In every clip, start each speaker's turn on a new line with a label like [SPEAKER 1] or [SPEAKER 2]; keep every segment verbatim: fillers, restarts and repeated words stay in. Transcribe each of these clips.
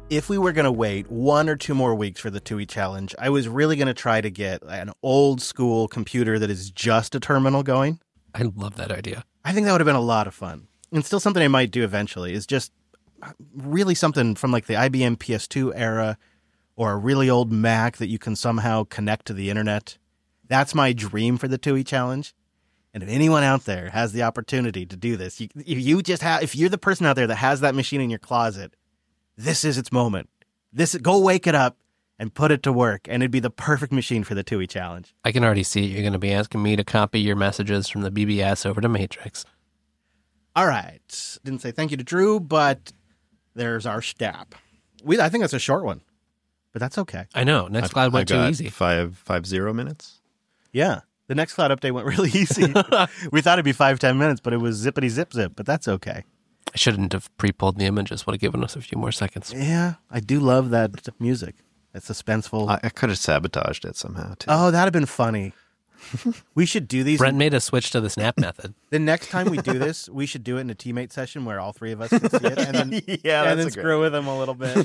[SPEAKER 1] if we were going to wait one or two more weeks for the TUI challenge, I was really going to try to get an old school computer that is just a terminal going.
[SPEAKER 2] I love that idea.
[SPEAKER 1] I think that would have been a lot of fun. And still something I might do eventually is just really something from like the I B M P S two era or a really old Mac that you can somehow connect to the internet. That's my dream for the TUI challenge. And if anyone out there has the opportunity to do this, you, if you just have, if you're the person out there that has that machine in your closet, this is its moment. This go wake it up and put it to work, and it'd be the perfect machine for the TUI challenge.
[SPEAKER 2] I can already see it. You're going to be asking me to copy your messages from the B B S over to Matrix.
[SPEAKER 1] All right. Didn't say thank you to Drew, but there's our stap. We I think that's a short one, but that's okay.
[SPEAKER 2] I know. Nextcloud went
[SPEAKER 3] I got
[SPEAKER 2] too easy.
[SPEAKER 3] Five five zero minutes.
[SPEAKER 1] Yeah. The Nextcloud update went really easy. We thought it'd be five, ten minutes, but it was zippity zip zip, but that's okay.
[SPEAKER 2] I shouldn't have pre-pulled the images. Would have given us a few more seconds.
[SPEAKER 1] Yeah, I do love that music. That suspenseful.
[SPEAKER 3] I, I could have sabotaged it somehow, too.
[SPEAKER 1] Oh, that'd have been funny. We should do these.
[SPEAKER 2] Brent made a switch to the snap method.
[SPEAKER 1] The next time we do this, we should do it in a teammate session where all three of us can see it, and then,
[SPEAKER 3] yeah,
[SPEAKER 1] and then
[SPEAKER 3] that's a
[SPEAKER 1] screw with them a little bit.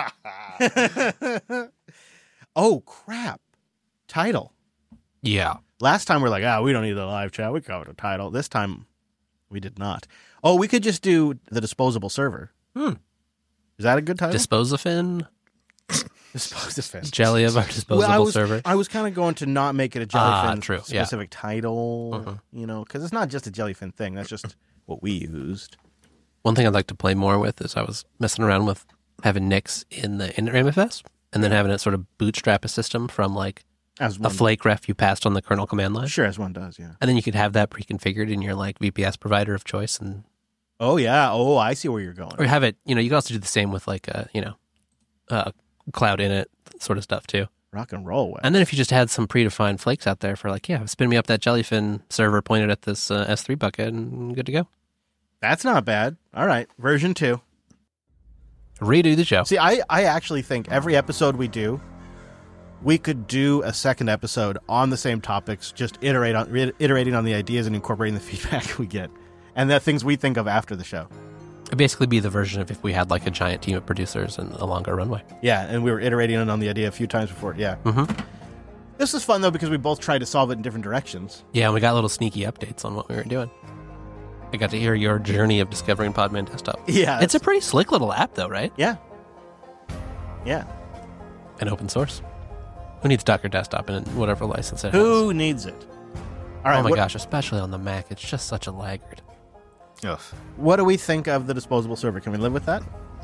[SPEAKER 1] Oh, crap. Title.
[SPEAKER 2] Yeah.
[SPEAKER 1] Last time we we're like, ah, oh, we don't need the live chat. We covered a title. This time, we did not. Oh, we could just do the disposable server.
[SPEAKER 2] Hmm.
[SPEAKER 1] Is that a good title?
[SPEAKER 2] Disposofin?
[SPEAKER 1] Disposofin.
[SPEAKER 2] Jelly of our disposable
[SPEAKER 1] well, I was,
[SPEAKER 2] server.
[SPEAKER 1] I was kind of going to not make it a
[SPEAKER 2] Ah,
[SPEAKER 1] Jellyfin
[SPEAKER 2] true.
[SPEAKER 1] specific
[SPEAKER 2] Yeah.
[SPEAKER 1] title,
[SPEAKER 2] Uh-huh.
[SPEAKER 1] you know, because it's not just a Jellyfin thing. That's just what we used.
[SPEAKER 2] One thing I'd like to play more with is I was messing around with having Nix in the in M F S and then having it sort of bootstrap a system from like
[SPEAKER 1] As
[SPEAKER 2] a
[SPEAKER 1] one,
[SPEAKER 2] flake ref you passed on the kernel command line.
[SPEAKER 1] Sure, as one does, yeah.
[SPEAKER 2] And then you could have that pre-configured in your like V P S provider of choice, and
[SPEAKER 1] Oh, yeah. Oh, I see where you're going.
[SPEAKER 2] or have it, you know, you could also do the same with like a, you know, uh, cloud init sort of stuff too.
[SPEAKER 1] Rock and roll way.
[SPEAKER 2] And then if you just had some predefined flakes out there for like, yeah, spin me up that Jellyfin server pointed at this uh, S three bucket and good to go.
[SPEAKER 1] That's not bad. All right, version two.
[SPEAKER 2] Redo the show.
[SPEAKER 1] See, I, I actually think every episode we do, we could do a second episode on the same topics, just iterate on re- iterating on the ideas and incorporating the feedback we get, and the things we think of after the show.
[SPEAKER 2] It'd basically be the version of if we had like a giant team of producers and a longer runway.
[SPEAKER 1] Yeah, and we were iterating on the idea a few times before. Yeah.
[SPEAKER 2] Mm-hmm.
[SPEAKER 1] This is fun, though, because we both tried to solve it in different directions.
[SPEAKER 2] Yeah, and we got little sneaky updates on what we were doing. I got to hear your journey of discovering Podman Desktop.
[SPEAKER 1] Yeah.
[SPEAKER 2] It's a pretty slick little app, though, right?
[SPEAKER 1] Yeah. Yeah.
[SPEAKER 2] And open source. Who needs Docker Desktop and whatever license it has?
[SPEAKER 1] Who needs it? All right.
[SPEAKER 2] Oh my
[SPEAKER 1] what,
[SPEAKER 2] gosh, especially on the Mac. It's just such a laggard.
[SPEAKER 3] Ugh.
[SPEAKER 1] What do we think of the disposable server? Can we live with that?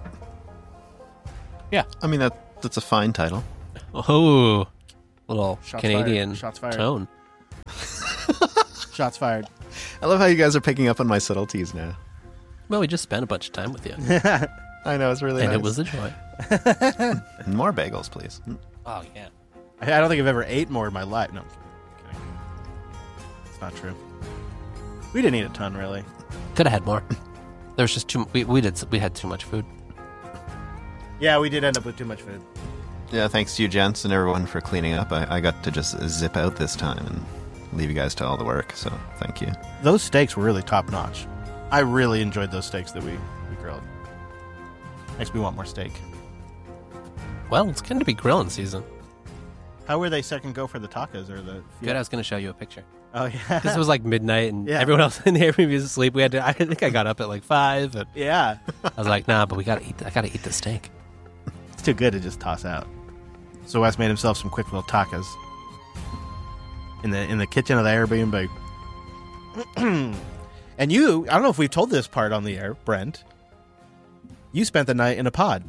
[SPEAKER 2] Yeah.
[SPEAKER 3] I mean, that that's a fine title.
[SPEAKER 2] Oh, little
[SPEAKER 1] Shots
[SPEAKER 2] Canadian
[SPEAKER 1] fired. Shots fired.
[SPEAKER 2] tone.
[SPEAKER 1] Shots fired.
[SPEAKER 3] I love how you guys are picking up on my subtleties now.
[SPEAKER 2] Well, we just spent a bunch of time with you.
[SPEAKER 3] I know, it's really
[SPEAKER 2] and
[SPEAKER 3] nice.
[SPEAKER 2] it was a joy.
[SPEAKER 3] More bagels, please.
[SPEAKER 2] Oh, yeah.
[SPEAKER 1] I don't think I've ever ate more in my life. No, I'm kidding. It's not true. We didn't eat a ton, really.
[SPEAKER 2] Could have had more. There was just too. We we did. We had too much food.
[SPEAKER 1] Yeah, we did end up with too much food.
[SPEAKER 3] Yeah, thanks to you, gents, and everyone for cleaning up. I, I got to just zip out this time and leave you guys to all the work, so thank you.
[SPEAKER 1] Those steaks were really top notch. I really enjoyed those steaks that we, we grilled. Makes me want more steak.
[SPEAKER 2] Well, it's going to be grilling season.
[SPEAKER 1] How were they second go for the tacos or the?
[SPEAKER 2] Good. I was going to show you a picture.
[SPEAKER 1] Oh yeah.
[SPEAKER 2] Because it was like midnight and
[SPEAKER 1] Yeah.
[SPEAKER 2] everyone else in the Airbnb was asleep. We had to. I think I got up at like five. And
[SPEAKER 1] Yeah.
[SPEAKER 2] I was like, nah, but we got to eat. I got to eat the steak.
[SPEAKER 1] It's too good to just toss out. So Wes made himself some quick little tacos in the in the kitchen of the Airbnb. And you, I don't know if we've told this part on the air, Brent. You spent the night in a pod.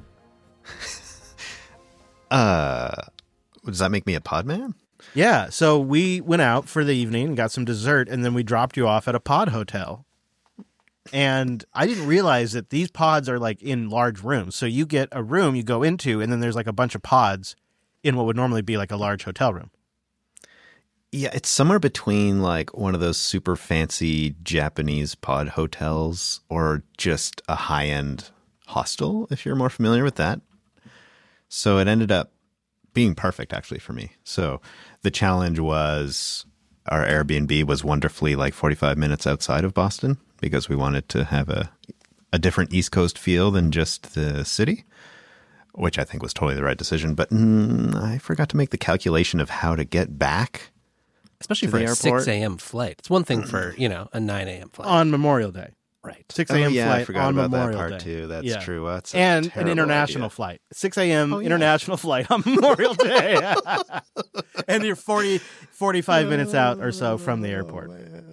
[SPEAKER 3] Uh, does that make me a pod man?
[SPEAKER 1] Yeah, so we went out for the evening and got some dessert, and then we dropped you off at a pod hotel. And I didn't realize that these pods are like in large rooms. So you get a room you go into, and then there's like a bunch of pods in what would normally be like a large hotel room.
[SPEAKER 3] Yeah, it's somewhere between like one of those super fancy Japanese pod hotels or just a high-end hostel, if you're more familiar with that. So it ended up being perfect, actually, for me. So the challenge was our Airbnb was wonderfully like forty-five minutes outside of Boston because we wanted to have a, a different East Coast feel than just the city. which I think was totally the right decision. But mm, I forgot to make the calculation of how to get back.
[SPEAKER 2] Especially
[SPEAKER 3] To
[SPEAKER 2] for
[SPEAKER 3] the
[SPEAKER 2] a
[SPEAKER 3] airport?
[SPEAKER 2] six a.m. flight. It's one thing for, you know, a nine a.m. flight.
[SPEAKER 1] On Memorial Day.
[SPEAKER 2] Right.
[SPEAKER 1] six a.m.
[SPEAKER 3] Oh, yeah,
[SPEAKER 1] flight
[SPEAKER 3] I forgot
[SPEAKER 1] on
[SPEAKER 3] about
[SPEAKER 1] Memorial
[SPEAKER 3] that part
[SPEAKER 1] Day.
[SPEAKER 3] too. That's
[SPEAKER 1] Yeah.
[SPEAKER 3] true. That's a
[SPEAKER 1] And an
[SPEAKER 3] terrible
[SPEAKER 1] international
[SPEAKER 3] idea.
[SPEAKER 1] flight. six a.m.
[SPEAKER 3] Oh, yeah.
[SPEAKER 1] international flight on Memorial Day. And you're forty, forty-five minutes out or so from the airport.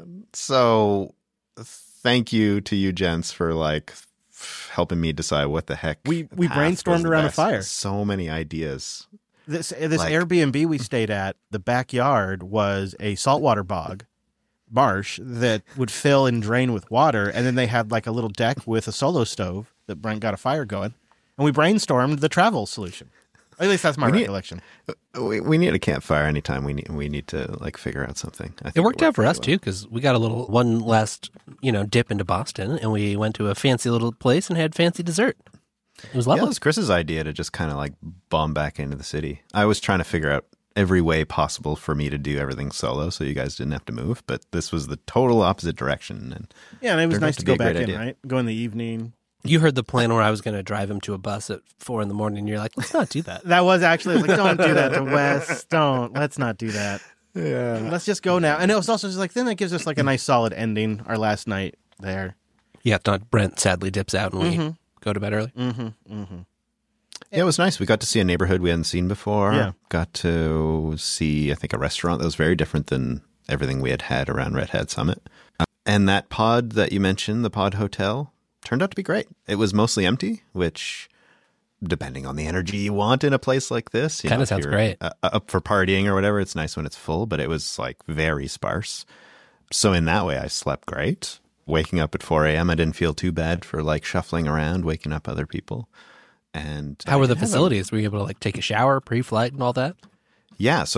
[SPEAKER 3] So thank you to you gents for like f- helping me decide what the heck.
[SPEAKER 1] We- we
[SPEAKER 3] path was
[SPEAKER 1] brainstormed
[SPEAKER 3] the
[SPEAKER 1] around a
[SPEAKER 3] best.
[SPEAKER 1] fire.
[SPEAKER 3] So many ideas.
[SPEAKER 1] This this
[SPEAKER 3] Like-
[SPEAKER 1] Airbnb we stayed at, the backyard was a saltwater bog, marsh that would fill and drain with water, and then they had like a little deck with a solo stove that Brent got a fire going, and we brainstormed the travel solution. At least that's my
[SPEAKER 3] We need-
[SPEAKER 1] recollection.
[SPEAKER 3] We we need a campfire anytime we need we need to like figure out something. I think
[SPEAKER 2] It worked out for
[SPEAKER 3] pretty
[SPEAKER 2] us,
[SPEAKER 3] well.
[SPEAKER 2] too, because we got a little one last, you know, dip into Boston, and we went to a fancy little place and had fancy dessert. It was
[SPEAKER 3] Yeah,
[SPEAKER 2] lovely.
[SPEAKER 3] it was Chris's idea to just kind of like bomb back into the city. I was trying to figure out every way possible for me to do everything solo, so you guys didn't have to move. But this was the total opposite direction, and
[SPEAKER 1] Yeah, and it was
[SPEAKER 3] Turned out
[SPEAKER 1] nice
[SPEAKER 3] to
[SPEAKER 1] to
[SPEAKER 3] be
[SPEAKER 1] go
[SPEAKER 3] a great
[SPEAKER 1] back in,
[SPEAKER 3] idea.
[SPEAKER 1] right? Go in the evening.
[SPEAKER 2] You heard the plan where I was going to drive him to a bus at four in the morning, and you're like, let's not do that.
[SPEAKER 1] That was actually like, don't do that to Wes. Don't. Let's not do that.
[SPEAKER 3] yeah,
[SPEAKER 1] Let's just go now. And it was also just like, then that gives us like a nice solid ending, our last night there.
[SPEAKER 2] Yeah, not Brent sadly dips out and we
[SPEAKER 1] Mm-hmm.
[SPEAKER 2] go to bed early.
[SPEAKER 1] Mm-hmm. Mm-hmm.
[SPEAKER 3] yeah, it was nice. We got to see a neighborhood we hadn't seen before.
[SPEAKER 1] Yeah.
[SPEAKER 3] Got to see, I think, a restaurant that was very different than everything we had had around Red Hat Summit. Uh, and that pod that you mentioned, the Pod Hotel, turned out to be great. It was mostly empty, which, depending on the energy you want in a place like this, you
[SPEAKER 2] Kinda
[SPEAKER 3] know, if
[SPEAKER 2] sounds
[SPEAKER 3] you're,
[SPEAKER 2] great.
[SPEAKER 3] Uh, up for partying or whatever, it's nice when it's full, but it was like very sparse. So in that way, I slept great. Waking up at four a.m., I didn't feel too bad for like shuffling around, waking up other people. And
[SPEAKER 2] How
[SPEAKER 3] I
[SPEAKER 2] were the
[SPEAKER 3] have a-
[SPEAKER 2] facilities? Were you able to like take a shower pre-flight and all that?
[SPEAKER 3] Yeah, so